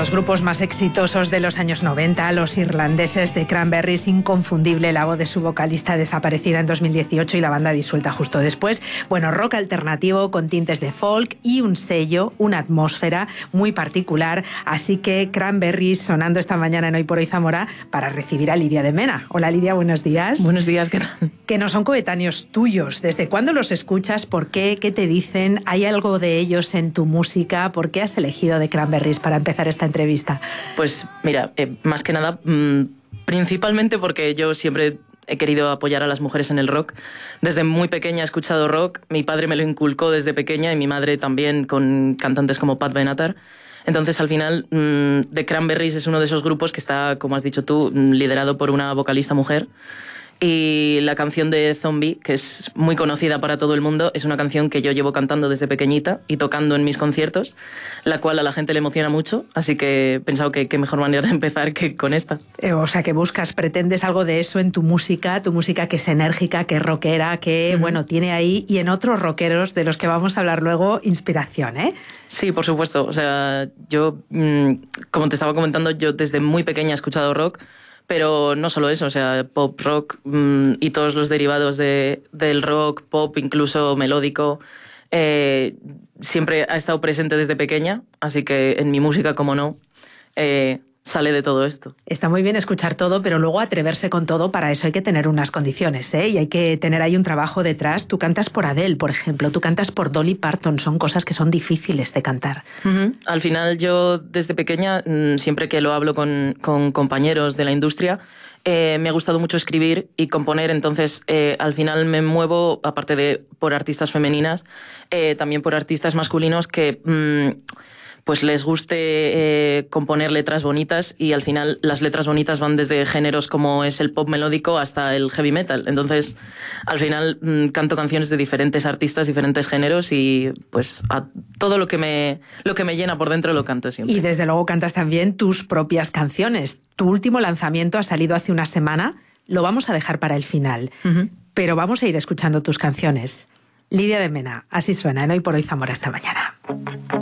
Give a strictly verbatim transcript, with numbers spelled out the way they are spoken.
los grupos más exitosos de los años noventa, los irlandeses de Cranberries, inconfundible la voz de su vocalista desaparecida en dos mil dieciocho y la banda disuelta justo después. Bueno, rock alternativo con tintes de folk y un sello, una atmósfera muy particular. Así que Cranberries sonando esta mañana en Hoy por Hoy Zamora para recibir a Lidia de Mena. Hola Lidia, buenos días. Buenos días, ¿qué tal? Que no son coetáneos tuyos. ¿Desde cuándo los escuchas? ¿Por qué? ¿Qué te dicen? ¿Hay algo de ellos en tu música? ¿Por qué has elegido de Cranberries para empezar esta entrevista? Pues mira, eh, más que nada, mmm, principalmente porque yo siempre he querido apoyar a las mujeres en el rock. Desde muy pequeña he escuchado rock, mi padre me lo inculcó desde pequeña y mi madre también, con cantantes como Pat Benatar. Entonces, al final, mmm, The Cranberries es uno de esos grupos que está, como has dicho tú, liderado por una vocalista mujer. Y la canción de Zombie, que es muy conocida para todo el mundo, es una canción que yo llevo cantando desde pequeñita y tocando en mis conciertos, la cual a la gente le emociona mucho, así que he pensado que qué mejor manera de empezar que con esta. Eh, o sea, que buscas, pretendes algo de eso en tu música, tu música que es enérgica, que es rockera, que, uh-huh. bueno, tiene ahí, y en otros rockeros de los que vamos a hablar luego, inspiración, ¿eh? Sí, por supuesto. O sea, yo, mmm, como te estaba comentando, yo desde muy pequeña he escuchado rock. Pero no solo eso, o sea, pop, rock mmm, y todos los derivados de, del rock, pop, incluso melódico, eh, siempre ha estado presente desde pequeña, así que en mi música, como no, eh, sale de todo esto. Está muy bien escuchar todo, pero luego atreverse con todo, para eso hay que tener unas condiciones, ¿eh? Y hay que tener ahí un trabajo detrás. Tú cantas por Adele, por ejemplo, tú cantas por Dolly Parton, son cosas que son difíciles de cantar. Uh-huh. Al final yo desde pequeña, siempre que lo hablo con, con compañeros de la industria, eh, me ha gustado mucho escribir y componer, entonces eh, al final me muevo, aparte de por artistas femeninas, eh, también por artistas masculinos que... Mmm, pues les guste eh, componer letras bonitas, y al final las letras bonitas van desde géneros como es el pop melódico hasta el heavy metal. Entonces, al final mmm, canto canciones de diferentes artistas, diferentes géneros, y pues a todo lo que me lo que me llena por dentro lo canto siempre. Y desde luego cantas también tus propias canciones. Tu último lanzamiento ha salido hace una semana, lo vamos a dejar para el final, uh-huh. pero vamos a ir escuchando tus canciones. Lidia de Mena, así suena en Hoy por Hoy Zamora esta mañana.